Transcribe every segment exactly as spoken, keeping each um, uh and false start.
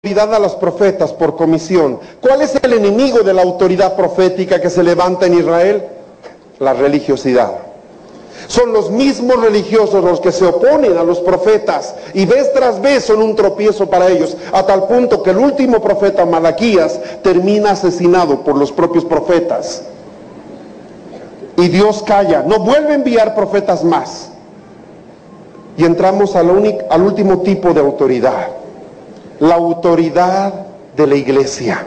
autoridad a los profetas por comisión. ¿Cuál es el enemigo de la autoridad profética que se levanta en Israel? La religiosidad. Son los mismos religiosos los que se oponen a los profetas y vez tras vez son un tropiezo para ellos, a tal punto que el último profeta, Malaquías, termina asesinado por los propios profetas. Y Dios calla, no vuelve a enviar profetas más. Y entramos al, único, al último tipo de autoridad, la autoridad de la iglesia.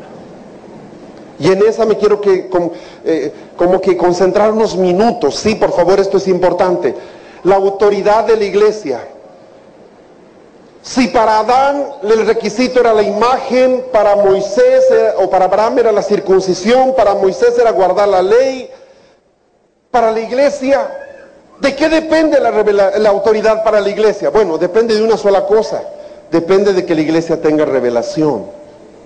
Y en esa me quiero que como, eh, como que concentrar unos minutos. Sí, por favor, esto es importante. La autoridad de la iglesia. Si para Adán el requisito era la imagen, para Moisés era, o para Abraham era la circuncisión, para Moisés era guardar la ley, para la iglesia, ¿de qué depende la, revela, la autoridad para la iglesia? Bueno, depende de una sola cosa. Depende de que la iglesia tenga revelación.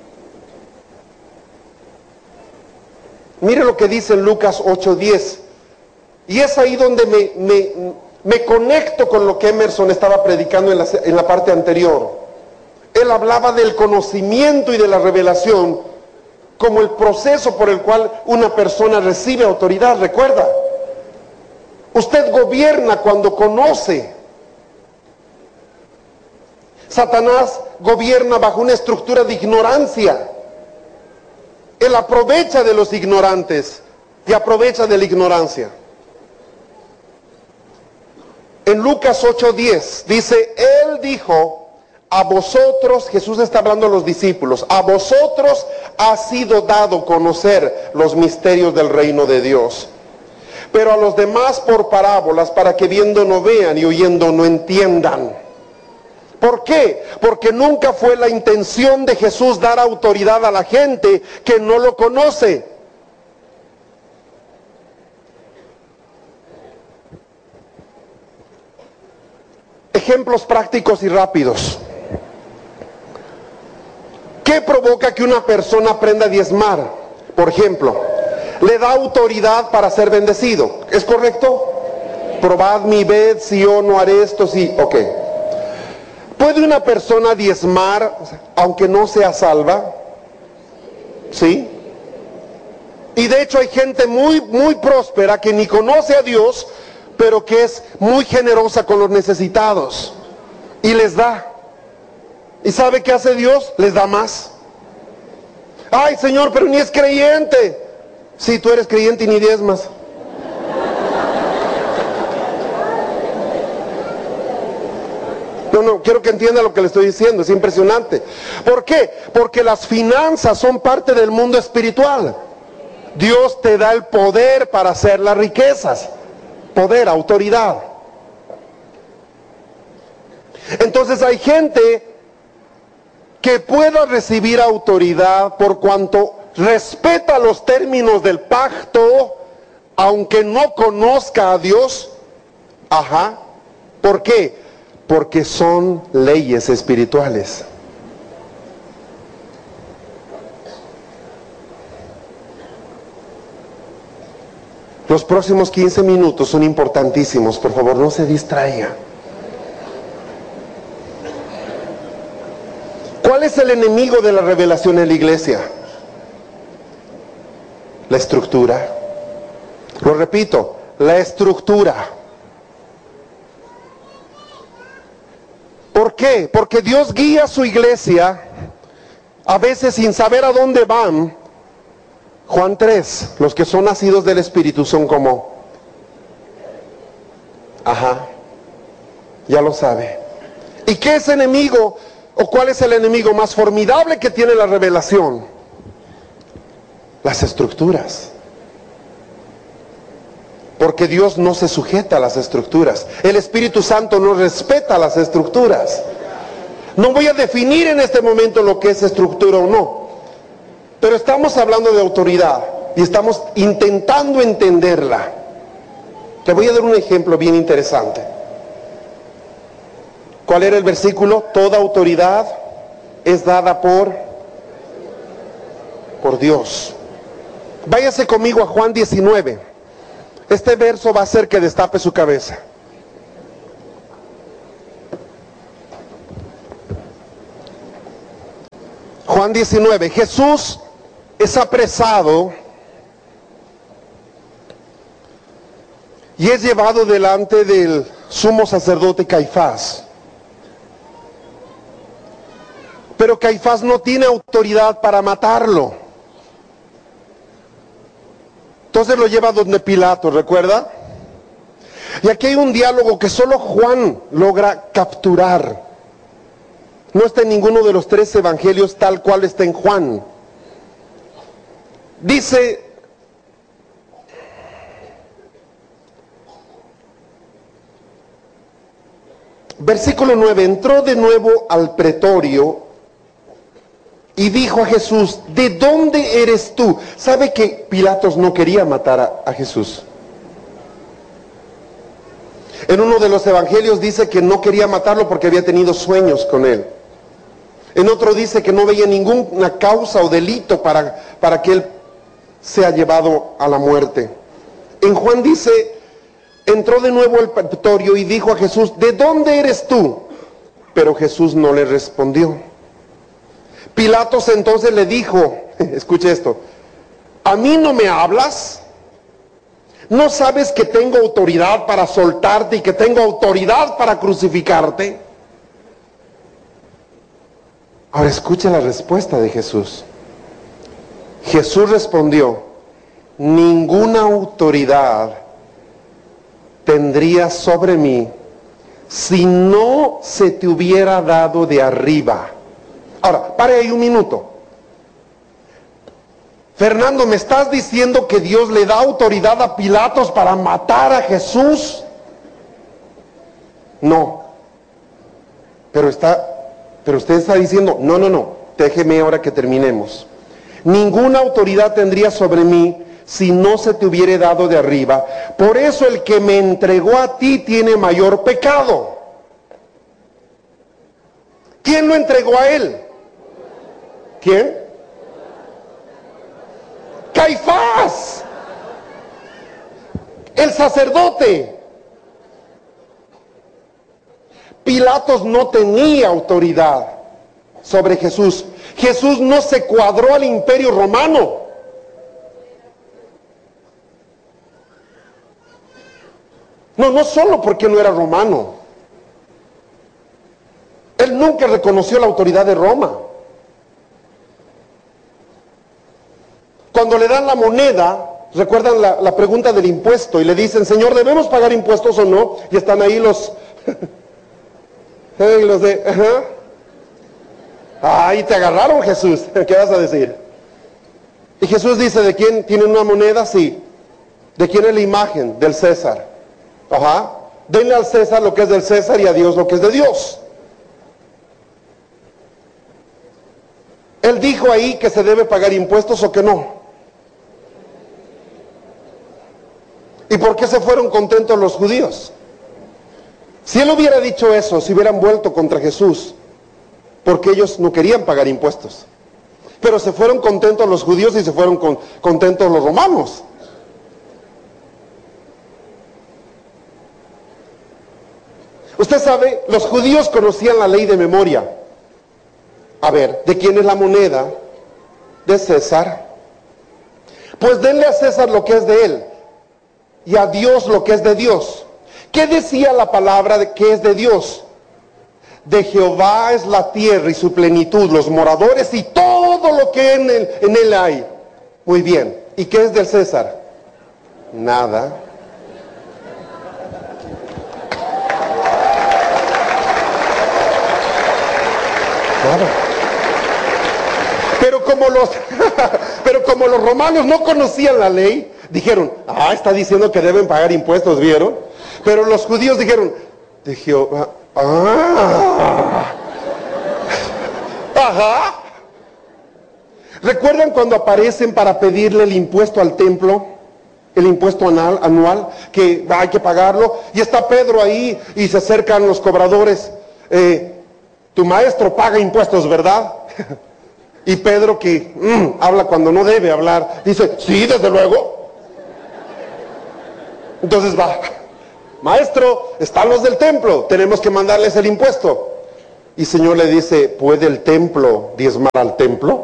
Mire lo que dice en Lucas ocho diez. Y es ahí donde me, me, me conecto con lo que Emerson estaba predicando en la, en la parte anterior. Él hablaba del conocimiento y de la revelación como el proceso por el cual una persona recibe autoridad. Recuerda, usted gobierna cuando conoce. Satanás gobierna bajo una estructura de ignorancia. Él aprovecha de los ignorantes y aprovecha de la ignorancia. En Lucas ocho diez dice, Él dijo, a vosotros, Jesús está hablando a los discípulos, a vosotros ha sido dado conocer los misterios del reino de Dios, pero a los demás por parábolas, para que viendo no vean y oyendo no entiendan. ¿Por qué? Porque nunca fue la intención de Jesús dar autoridad a la gente que no lo conoce. Ejemplos prácticos y rápidos. ¿Qué provoca que una persona aprenda a diezmar? Por ejemplo, le da autoridad para ser bendecido. ¿Es correcto? Probad mi ved si yo no haré esto, sí, ok. ¿Puede una persona diezmar aunque no sea salva? ¿Sí? Y de hecho hay gente muy, muy próspera que ni conoce a Dios, pero que es muy generosa con los necesitados. Y les da. ¿Y sabe qué hace Dios? Les da más. Ay, Señor, pero ni es creyente. Sí, tú eres creyente y ni diezmas. No, no, quiero que entienda lo que le estoy diciendo, es impresionante. ¿Por qué? Porque las finanzas son parte del mundo espiritual. Dios te da el poder para hacer las riquezas. Poder, autoridad. Entonces hay gente que pueda recibir autoridad por cuanto respeta los términos del pacto, aunque no conozca a Dios. Ajá. ¿Por qué? Porque son leyes espirituales. Los próximos quince minutos son importantísimos, por favor, no se distraiga. ¿Cuál es el enemigo de la revelación en la iglesia? La estructura. Lo repito, la estructura. ¿Por qué? Porque Dios guía a su iglesia, a veces sin saber a dónde van. Juan tres, los que son nacidos del Espíritu son como, ajá, ya lo sabe. ¿Y qué es enemigo? ¿O cuál es el enemigo más formidable que tiene la revelación? Las estructuras. Porque Dios no se sujeta a las estructuras. El Espíritu Santo no respeta las estructuras. No voy a definir en este momento lo que es estructura o no. Pero estamos hablando de autoridad y estamos intentando entenderla. Te voy a dar un ejemplo bien interesante. ¿Cuál era el versículo? Toda autoridad es dada por, por Dios. Váyase conmigo a Juan diecinueve. Este verso va a hacer que destape su cabeza. Juan diecinueve, Jesús es apresado y es llevado delante del sumo sacerdote Caifás. Pero Caifás no tiene autoridad para matarlo. Entonces lo lleva donde Pilato, ¿recuerda? Y aquí hay un diálogo que solo Juan logra capturar. No está en ninguno de los tres evangelios tal cual está en Juan. Dice, versículo nueve, entró de nuevo al pretorio y dijo a Jesús, ¿de dónde eres tú? ¿Sabe que Pilatos no quería matar a, a Jesús? En uno de los evangelios dice que no quería matarlo porque había tenido sueños con él. En otro dice que no veía ninguna causa o delito para, para que él sea llevado a la muerte. En Juan dice, entró de nuevo al pretorio y dijo a Jesús, ¿de dónde eres tú? Pero Jesús no le respondió. Pilatos entonces le dijo, escuche esto, ¿a mí no me hablas? ¿No sabes que tengo autoridad para soltarte y que tengo autoridad para crucificarte? Ahora escuche la respuesta de Jesús. Jesús respondió, ninguna autoridad tendría sobre mí si no se te hubiera dado de arriba. Ahora, pare ahí un minuto. Fernando, ¿me estás diciendo que Dios le da autoridad a Pilatos para matar a Jesús? No. Pero está, pero usted está diciendo, no, no, no, déjeme ahora que terminemos. Ninguna autoridad tendría sobre mí si no se te hubiera dado de arriba. Por eso el que me entregó a ti tiene mayor pecado. ¿Quién lo entregó a él? ¿Quién? Caifás, el sacerdote. Pilatos no tenía autoridad sobre Jesús. Jesús no se cuadró al imperio romano. No, no solo porque no era romano. Él nunca reconoció la autoridad de Roma. Cuando le dan la moneda, recuerdan la, la pregunta del impuesto y le dicen, Señor, ¿debemos pagar impuestos o no? Y están ahí los, hey, los de, ajá. Ahí te agarraron, Jesús. ¿Qué vas a decir? Y Jesús dice, ¿de quién tienen una moneda? Sí. ¿De quién es la imagen? Del César. Ajá. Denle al César lo que es del César y a Dios lo que es de Dios. Él dijo ahí que se debe pagar impuestos o que no. ¿Y por qué se fueron contentos los judíos? Si él hubiera dicho eso, se hubieran vuelto contra Jesús, porque ellos no querían pagar impuestos. Pero se fueron contentos los judíos y se fueron con, contentos los romanos. Usted sabe, los judíos conocían la ley de memoria. A ver, ¿de quién es la moneda? De César. Pues denle a César lo que es de él y a Dios lo que es de Dios. ¿Qué decía la palabra de que es de Dios? De Jehová es la tierra y su plenitud, los moradores y todo lo que en él, en él hay. Muy bien. ¿Y qué es del César? Nada. Claro. Pero como los pero como los romanos no conocían la ley, dijeron, ah, está diciendo que deben pagar impuestos, ¿vieron? Pero los judíos dijeron, de Jehová, ah, ajá. ¿Recuerdan cuando aparecen para pedirle el impuesto al templo? El impuesto anual, anual que hay que pagarlo, y está Pedro ahí y se acercan los cobradores, eh, tu maestro paga impuestos, ¿verdad? Y Pedro, que mmm, habla cuando no debe hablar, dice, sí, desde luego. Entonces va, maestro, están los del templo, tenemos que mandarles el impuesto. Y el Señor le dice, ¿puede el templo diezmar al templo?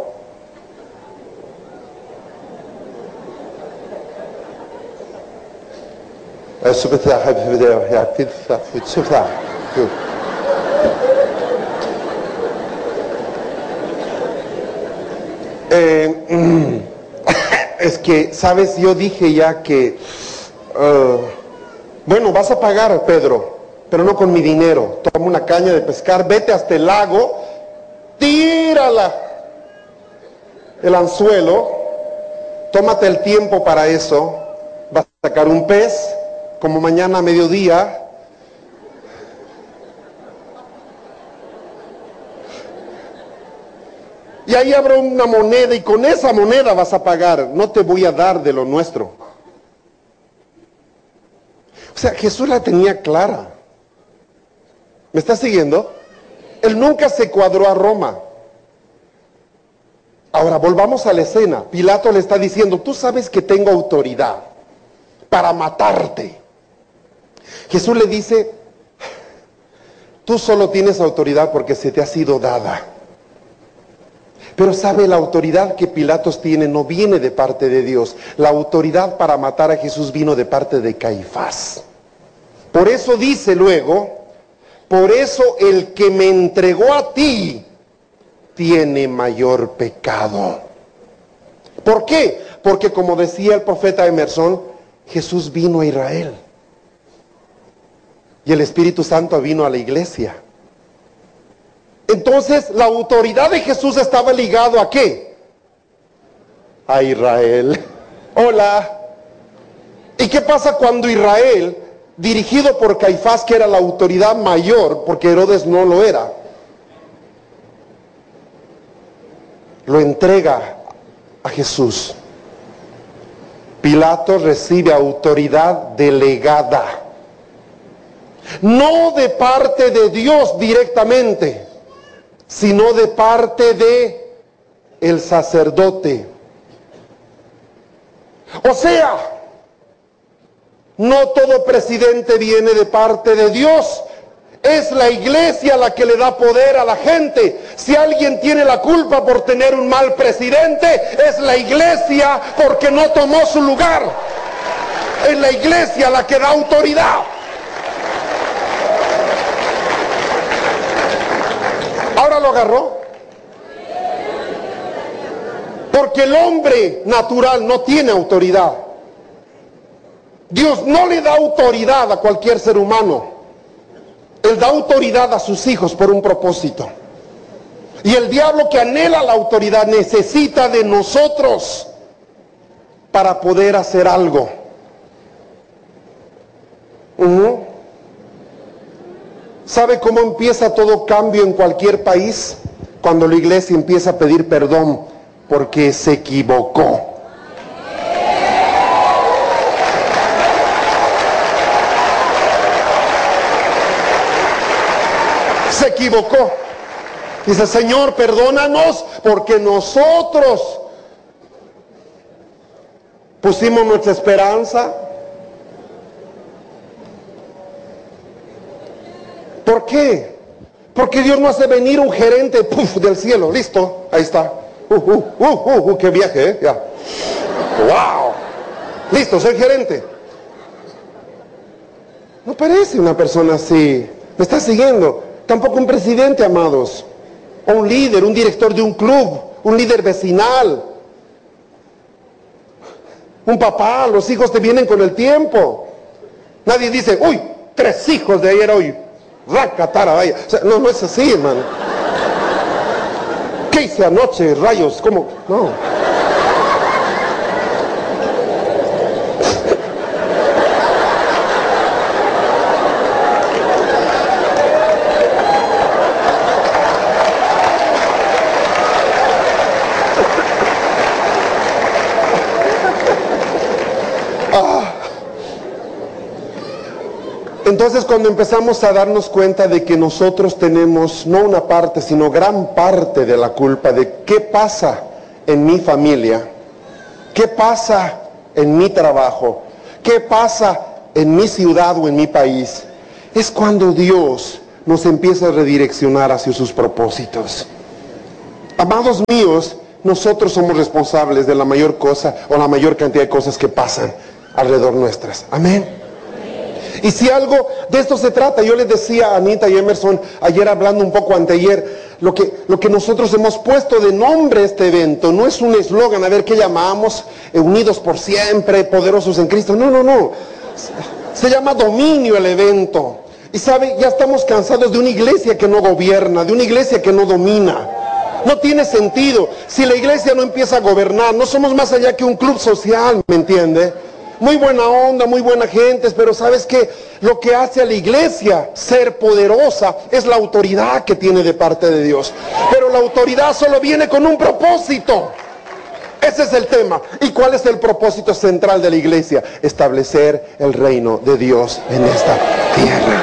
Eh, es que, ¿sabes? Yo dije ya que, uh, bueno, vas a pagar, Pedro, pero no con mi dinero. Toma una caña de pescar, vete hasta el lago, tírala, el anzuelo, tómate el tiempo para eso, vas a sacar un pez, como mañana a mediodía. Y ahí habrá una moneda y con esa moneda vas a pagar. No te voy a dar de lo nuestro. O sea, Jesús la tenía clara. ¿Me está siguiendo? Él nunca se cuadró a Roma. Ahora, volvamos a la escena. Pilato le está diciendo, tú sabes que tengo autoridad para matarte. Jesús le dice, tú solo tienes autoridad porque se te ha sido dada. Pero sabe, la autoridad que Pilatos tiene no viene de parte de Dios. La autoridad para matar a Jesús vino de parte de Caifás. Por eso dice luego, por eso el que me entregó a ti tiene mayor pecado. ¿Por qué? Porque como decía el profeta Emerson, Jesús vino a Israel. Y el Espíritu Santo vino a la iglesia. Entonces, la autoridad de Jesús estaba ligado ¿a qué? A Israel. Hola. ¿Y qué pasa cuando Israel, dirigido por Caifás, que era la autoridad mayor, porque Herodes no lo era, lo entrega a Jesús? Pilato recibe autoridad delegada, no de parte de Dios directamente, sino de parte de el sacerdote. O sea, no todo presidente viene de parte de Dios. Es la iglesia la que le da poder a la gente. Si alguien tiene la culpa por tener un mal presidente, es la iglesia porque no tomó su lugar. Es la iglesia la que da autoridad. ¿Ahora lo agarró? Porque el hombre natural no tiene autoridad. Dios no le da autoridad a cualquier ser humano. Él da autoridad a sus hijos por un propósito. Y el diablo, que anhela la autoridad, necesita de nosotros para poder hacer algo. Uh-huh. ¿Sabe cómo empieza todo cambio en cualquier país? Cuando la iglesia empieza a pedir perdón porque se equivocó. Se equivocó. Dice, Señor, perdónanos porque nosotros pusimos nuestra esperanza. ¿Por qué? Porque Dios no hace venir un gerente puff, del cielo. Listo, ahí está. Uh, uh, uh, uh, uh, qué viaje, ¿eh? Ya. ¡Wow! Listo, soy gerente. No parece una persona así. ¿Me está siguiendo? Tampoco un presidente, amados. O un líder, un director de un club, un líder vecinal. Un papá, los hijos te vienen con el tiempo. Nadie dice, uy, tres hijos de ayer hoy. Racatara, vaya. O sea, no, no es así, hermano. ¿Qué hice anoche, rayos? ¿Cómo? No. Entonces, cuando empezamos a darnos cuenta de que nosotros tenemos no una parte, sino gran parte de la culpa de qué pasa en mi familia, qué pasa en mi trabajo, qué pasa en mi ciudad o en mi país, es cuando Dios nos empieza a redireccionar hacia sus propósitos. Amados míos, nosotros somos responsables de la mayor cosa o la mayor cantidad de cosas que pasan alrededor nuestras. Amén. Y si algo de esto se trata, yo les decía a Anita y Emerson ayer hablando un poco anteayer, lo que, lo que nosotros hemos puesto de nombre a este evento no es un eslogan, a ver qué llamamos, eh, unidos por siempre, poderosos en Cristo. No, no, no. Se llama dominio el evento. Y sabe, ya estamos cansados de una iglesia que no gobierna, de una iglesia que no domina. No tiene sentido. Si la iglesia no empieza a gobernar, no somos más allá que un club social, ¿me entiende? Muy buena onda, muy buena gente, pero ¿sabes qué? Lo que hace a la iglesia ser poderosa es la autoridad que tiene de parte de Dios. Pero la autoridad solo viene con un propósito. Ese es el tema. ¿Y cuál es el propósito central de la iglesia? Establecer el reino de Dios en esta tierra.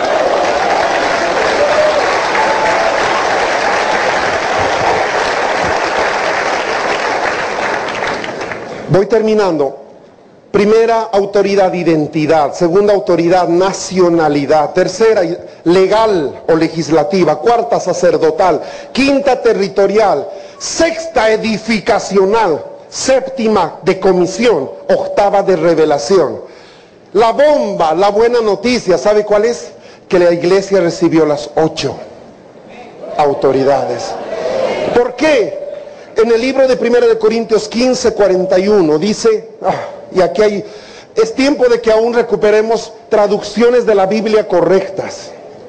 Voy terminando. Primera, autoridad, identidad. Segunda, autoridad, nacionalidad. Tercera, legal o legislativa. Cuarta, sacerdotal. Quinta, territorial. Sexta, edificacional. Séptima, de comisión. Octava, de revelación. La bomba, la buena noticia, ¿sabe cuál es? Que la iglesia recibió las ocho autoridades. ¿Por qué? En el libro de Primera de Corintios quince, cuarenta y uno dice... Ah, y aquí hay, es tiempo de que aún recuperemos traducciones de la Biblia correctas.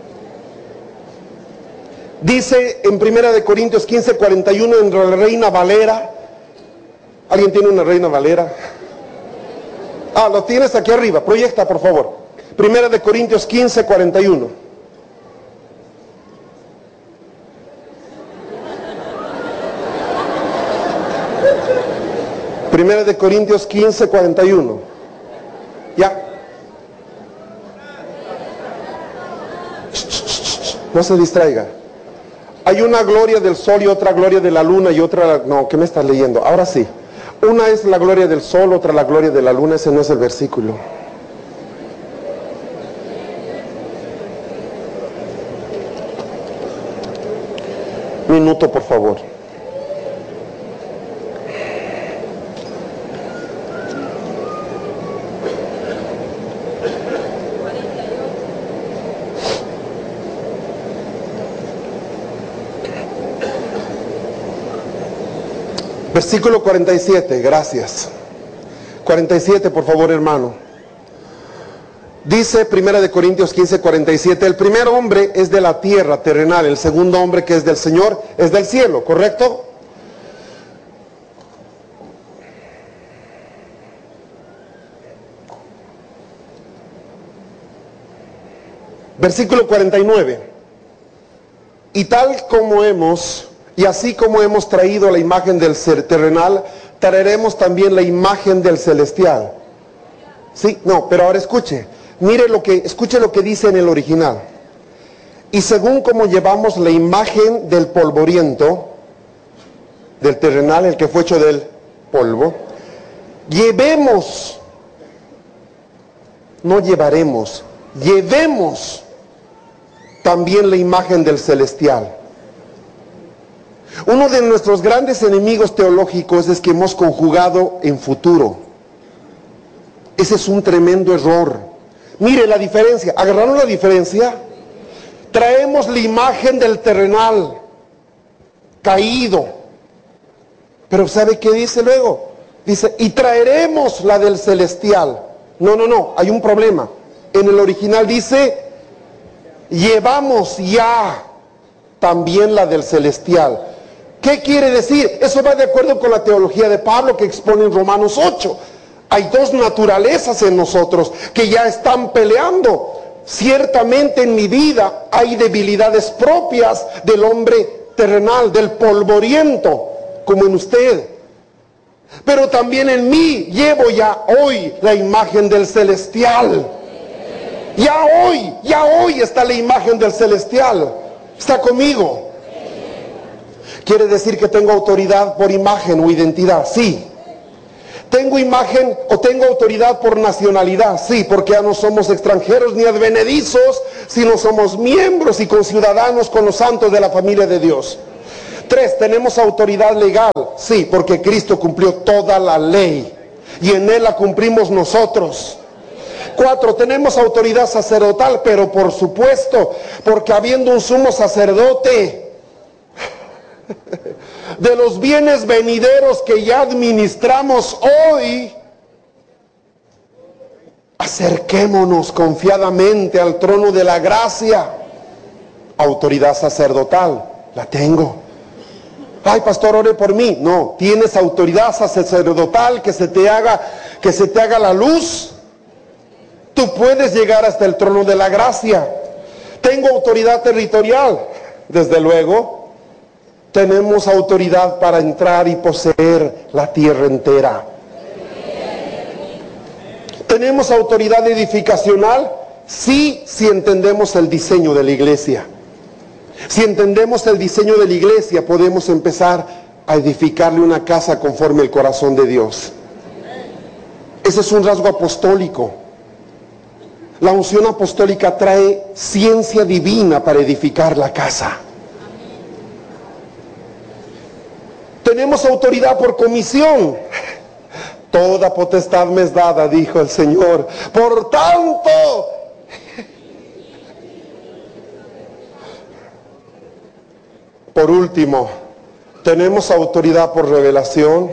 Dice en Primera de Corintios quince, cuarenta y uno en la Reina Valera. ¿Alguien tiene una Reina Valera? Ah, lo tienes aquí arriba, proyecta por favor. Primera de Corintios quince, cuarenta y uno. Primera de Corintios quince, cuarenta y uno. Ya. No se distraiga. Hay una gloria del sol y otra gloria de la luna y otra... No, ¿qué me estás leyendo? Ahora sí. Una es la gloria del sol, otra la gloria de la luna. Ese no es el versículo. Minuto, por favor. Versículo cuarenta y siete, gracias. cuarenta y siete, por favor, hermano. Dice Primera de Corintios quince, cuarenta y siete, el primer hombre es de la tierra terrenal, el segundo hombre que es del Señor es del cielo, ¿correcto? Versículo cuarenta y nueve. Y tal como hemos... Y así como hemos traído la imagen del ser terrenal, traeremos también la imagen del celestial. ¿Sí? No, pero ahora escuche. Mire lo que, escuche lo que dice en el original. Y según como llevamos la imagen del polvoriento, del terrenal, el que fue hecho del polvo, llevemos, no llevaremos, llevemos también la imagen del celestial. Uno de nuestros grandes enemigos teológicos es que hemos conjugado en futuro. Ese es un tremendo error. Mire la diferencia. ¿Agarraron la diferencia? Traemos la imagen del terrenal caído. Pero ¿sabe qué dice luego? Dice, y traeremos la del celestial. No, no, no, hay un problema. En el original dice, llevamos ya también la del celestial. ¿Qué quiere decir? Eso va de acuerdo con la teología de Pablo que expone en Romanos ocho. Hay dos naturalezas en nosotros que ya están peleando. Ciertamente en mi vida hay debilidades propias del hombre terrenal, del polvoriento, como en usted. Pero también en mí llevo ya hoy la imagen del celestial. Ya hoy, ya hoy está la imagen del celestial. ¿Está conmigo? ¿Quiere decir que tengo autoridad por imagen o identidad? Sí. Tengo imagen o tengo autoridad por nacionalidad, sí, porque ya no somos extranjeros ni advenedizos, sino somos miembros y conciudadanos con los santos de la familia de Dios. Tres, tenemos autoridad legal, sí, porque Cristo cumplió toda la ley y en Él la cumplimos nosotros. Cuatro, tenemos autoridad sacerdotal, pero por supuesto, porque habiendo un sumo sacerdote de los bienes venideros que ya administramos hoy, acerquémonos confiadamente al trono de la gracia. Autoridad sacerdotal, la tengo. Ay, pastor, ore por mí. No, tienes autoridad sacerdotal, que se te haga, que se te haga la luz. Tú puedes llegar hasta el trono de la gracia. Tengo autoridad territorial, desde luego. Tenemos autoridad para entrar y poseer la tierra entera. ¿Tenemos autoridad edificacional? Sí, si entendemos el diseño de la iglesia. Si entendemos el diseño de la iglesia, podemos empezar a edificarle una casa conforme el corazón de Dios. Ese es un rasgo apostólico. La unción apostólica trae ciencia divina para edificar la casa. Tenemos autoridad por comisión. Toda potestad me es dada, dijo el Señor. Por tanto, por último, tenemos autoridad por revelación.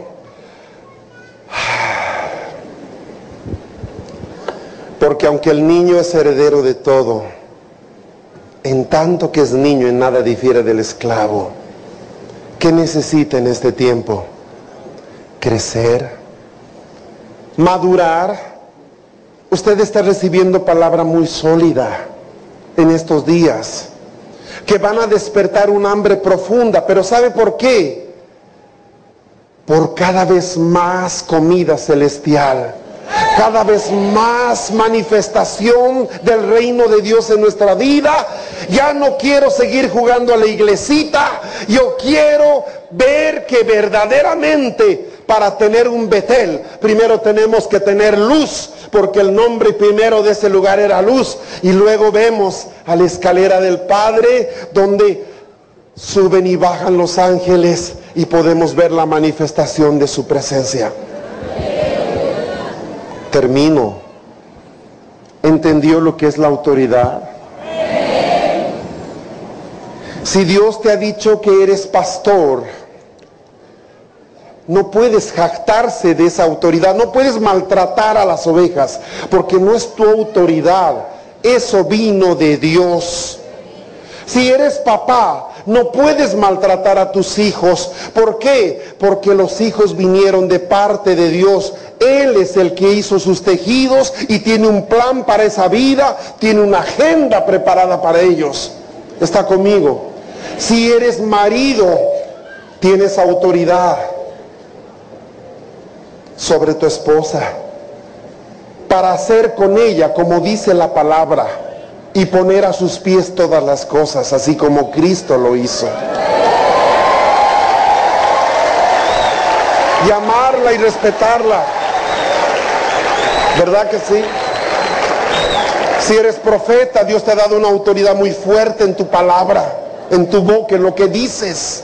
Porque aunque el niño es heredero de todo, en tanto que es niño en nada difiere del esclavo. ¿Qué necesita en este tiempo? Crecer, madurar. Usted está recibiendo palabra muy sólida en estos días, que van a despertar un hambre profunda. Pero ¿sabe por qué? Por cada vez más comida celestial, cada vez más manifestación del reino de Dios en nuestra vida. Ya no quiero seguir jugando a la iglesita. Yo quiero ver que verdaderamente, para tener un Betel, primero tenemos que tener luz, porque el nombre primero de ese lugar era luz. Y luego vemos a la escalera del Padre, donde suben y bajan los ángeles, y podemos ver la manifestación de su presencia. Termino. ¿Entendió lo que es la autoridad? Si Dios te ha dicho que eres pastor, no puedes jactarse de esa autoridad, no puedes maltratar a las ovejas, porque no es tu autoridad, eso vino de Dios. Si eres papá, no puedes maltratar a tus hijos. ¿Por qué? Porque los hijos vinieron de parte de Dios. Él es el que hizo sus tejidos y tiene un plan para esa vida, tiene una agenda preparada para ellos. ¿Está conmigo? Si eres marido, tienes autoridad sobre tu esposa para hacer con ella como dice la palabra y poner a sus pies todas las cosas, así como Cristo lo hizo. Y amarla y respetarla. ¿Verdad que sí? Si eres profeta, Dios te ha dado una autoridad muy fuerte en tu palabra, en tu boca, en lo que dices.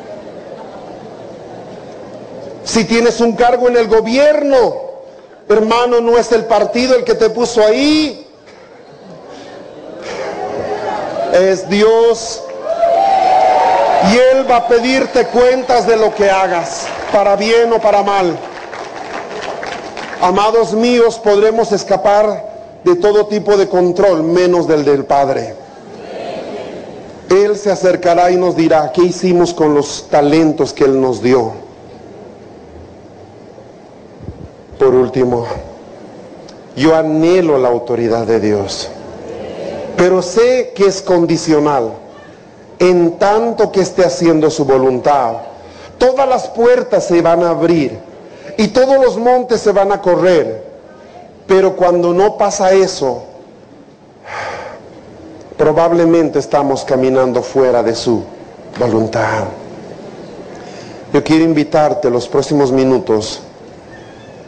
Si tienes un cargo en el gobierno, hermano, no es el partido el que te puso ahí, es Dios, y Él va a pedirte cuentas de lo que hagas, para bien o para mal. Amados míos, podremos escapar de todo tipo de control, menos del del Padre. Él se acercará y nos dirá, ¿qué hicimos con los talentos que Él nos dio? Por último, yo anhelo la autoridad de Dios, pero sé que es condicional. En tanto que esté haciendo su voluntad, todas las puertas se van a abrir y todos los montes se van a correr. Pero cuando no pasa eso, probablemente estamos caminando fuera de su voluntad. Yo quiero invitarte los próximos minutos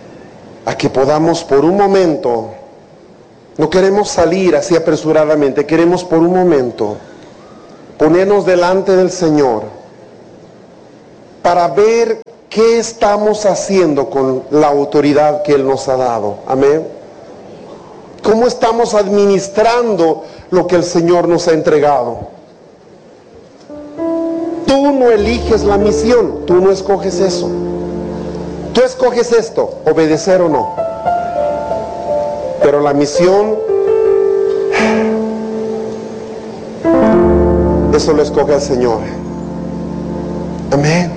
a que podamos por un momento, no queremos salir así apresuradamente, queremos por un momento ponernos delante del Señor para ver qué estamos haciendo con la autoridad que Él nos ha dado. Amén. ¿Cómo estamos administrando lo que el Señor nos ha entregado? Tú no eliges la misión, tú no escoges eso. Tú escoges esto, obedecer o no. Pero la misión, eso lo escoge el Señor. Amén.